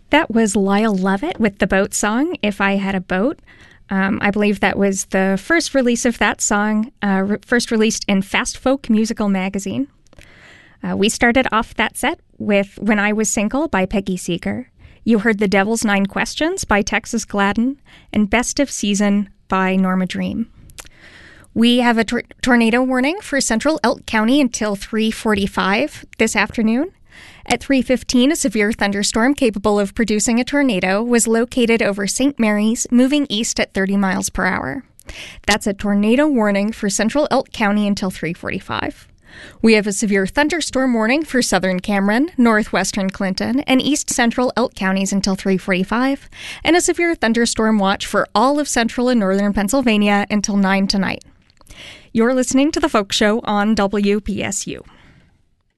That was Lyle Lovett with the Boat song, If I Had a Boat. I believe that was the first release of that song, first released in Fast Folk Musical Magazine. We started off that set with When I Was Single by Peggy Seeger. You heard The Devil's Nine Questions by Texas Gladden, and Best of Season by Norma Dream. We have a tornado warning for central Elk County until 3:45 this afternoon. At 3:15, a severe thunderstorm capable of producing a tornado was located over St. Mary's, moving east at 30 miles per hour. That's a tornado warning for central Elk County until 3:45. We have a severe thunderstorm warning for southern Cameron, northwestern Clinton, and east central Elk counties until 3:45, and a severe thunderstorm watch for all of central and northern Pennsylvania until 9 tonight. You're listening to The Folk Show on WPSU.